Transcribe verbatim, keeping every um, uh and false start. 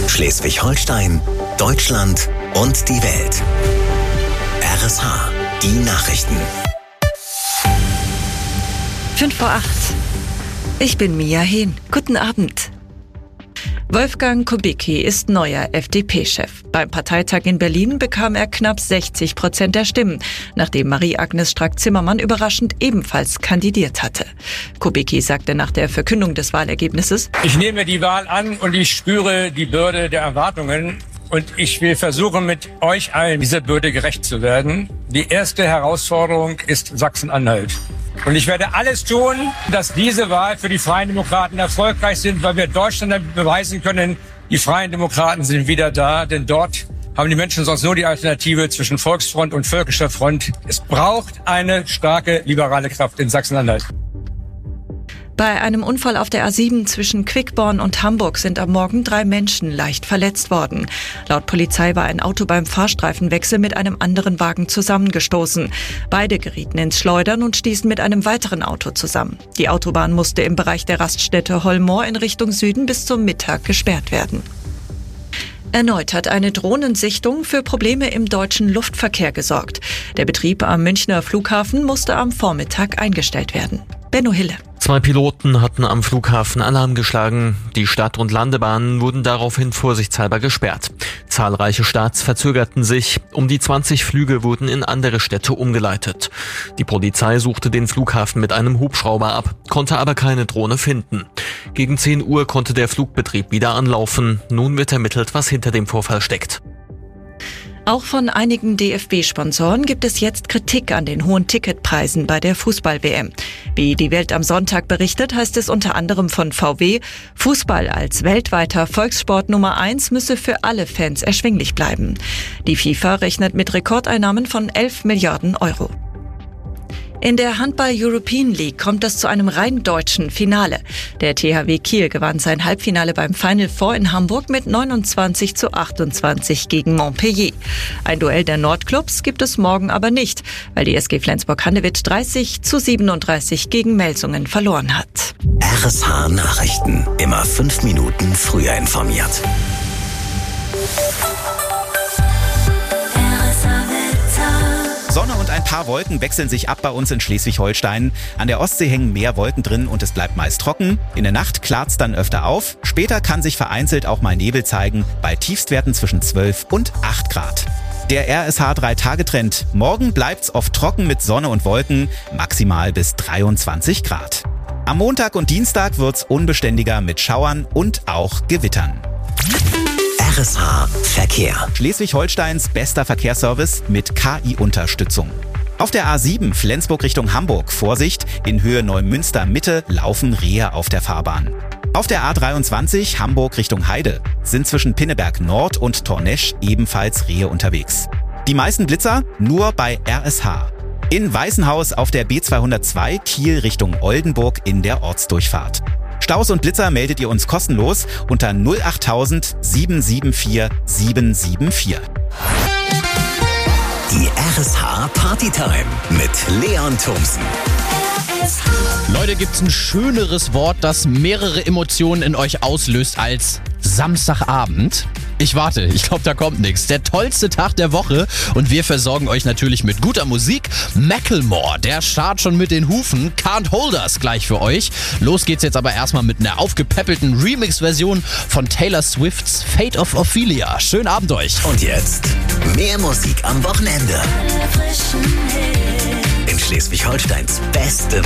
Schleswig-Holstein, Deutschland und die Welt. R S H, die Nachrichten. Fünf vor acht. Ich bin Mia Hehn. Guten Abend. Wolfgang Kubicki ist neuer F D P-Chef. Beim Parteitag in Berlin bekam er knapp sechzig Prozent der Stimmen, nachdem Marie-Agnes Strack-Zimmermann überraschend ebenfalls kandidiert hatte. Kubicki sagte nach der Verkündung des Wahlergebnisses: Ich nehme die Wahl an und ich spüre die Bürde der Erwartungen. Und ich will versuchen, mit euch allen dieser Bürde gerecht zu werden. Die erste Herausforderung ist Sachsen-Anhalt. Und ich werde alles tun, dass diese Wahl für die Freien Demokraten erfolgreich sind, weil wir Deutschland damit beweisen können, die Freien Demokraten sind wieder da. Denn dort haben die Menschen sonst nur die Alternative zwischen Volksfront und Völkischer Front. Es braucht eine starke liberale Kraft in Sachsen-Anhalt. Bei einem Unfall auf der A sieben zwischen Quickborn und Hamburg sind am Morgen drei Menschen leicht verletzt worden. Laut Polizei war ein Auto beim Fahrstreifenwechsel mit einem anderen Wagen zusammengestoßen. Beide gerieten ins Schleudern und stießen mit einem weiteren Auto zusammen. Die Autobahn musste im Bereich der Raststätte Hollmoor in Richtung Süden bis zum Mittag gesperrt werden. Erneut hat eine Drohnensichtung für Probleme im deutschen Luftverkehr gesorgt. Der Betrieb am Münchner Flughafen musste am Vormittag eingestellt werden. Benno Hille. Zwei Piloten hatten am Flughafen Alarm geschlagen. Die Stadt- und Landebahnen wurden daraufhin vorsichtshalber gesperrt. Zahlreiche Starts verzögerten sich. Um die zwanzig Flüge wurden in andere Städte umgeleitet. Die Polizei suchte den Flughafen mit einem Hubschrauber ab, konnte aber keine Drohne finden. Gegen zehn Uhr konnte der Flugbetrieb wieder anlaufen. Nun wird ermittelt, was hinter dem Vorfall steckt. Auch von einigen D F B-Sponsoren gibt es jetzt Kritik an den hohen Ticketpreisen bei der Fußball-W M. Wie die Welt am Sonntag berichtet, heißt es unter anderem von V W, Fußball als weltweiter Volkssport Nummer eins müsse für alle Fans erschwinglich bleiben. Die FIFA rechnet mit Rekordeinnahmen von elf Milliarden Euro. In der Handball-European League kommt es zu einem rein deutschen Finale. Der T H W Kiel gewann sein Halbfinale beim Final Four in Hamburg mit neunundzwanzig zu achtundzwanzig gegen Montpellier. Ein Duell der Nordclubs gibt es morgen aber nicht, weil die S G Flensburg-Handewitt dreißig zu siebenunddreißig gegen Melsungen verloren hat. R S H Nachrichten. Immer fünf Minuten früher informiert. Sonne und ein paar Wolken wechseln sich ab bei uns in Schleswig-Holstein. An der Ostsee hängen mehr Wolken drin und es bleibt meist trocken. In der Nacht klart's dann öfter auf. Später kann sich vereinzelt auch mal Nebel zeigen, bei Tiefstwerten zwischen zwölf und acht Grad. Der R S H drei Tage Trend. Morgen bleibt's oft trocken mit Sonne und Wolken, maximal bis dreiundzwanzig Grad. Am Montag und Dienstag wird's unbeständiger mit Schauern und auch Gewittern. R S H Verkehr. Schleswig-Holsteins bester Verkehrsservice mit K I-Unterstützung. Auf der A sieben Flensburg Richtung Hamburg, Vorsicht, in Höhe Neumünster Mitte laufen Rehe auf der Fahrbahn. Auf der A dreiundzwanzig Hamburg Richtung Heide sind zwischen Pinneberg Nord und Tornesch ebenfalls Rehe unterwegs. Die meisten Blitzer nur bei R S H. In Weißenhaus auf der B zweihundertzwei Kiel Richtung Oldenburg in der Ortsdurchfahrt. Staus und Blitzer meldet ihr uns kostenlos unter null achttausend sieben sieben vier sieben sieben vier. Die R S H Partytime mit Leon Thomsen. Leute, gibt's ein schöneres Wort, das mehrere Emotionen in euch auslöst als Samstagabend? Ich warte, ich glaube, da kommt nichts. Der tollste Tag der Woche und wir versorgen euch natürlich mit guter Musik. Macklemore, der starrt schon mit den Hufen. Can't Hold Us gleich für euch. Los geht's jetzt aber erstmal mit einer aufgepäppelten Remix-Version von Taylor Swifts Fate of Ophelia. Schönen Abend euch. Und jetzt mehr Musik am Wochenende. In Schleswig-Holsteins beste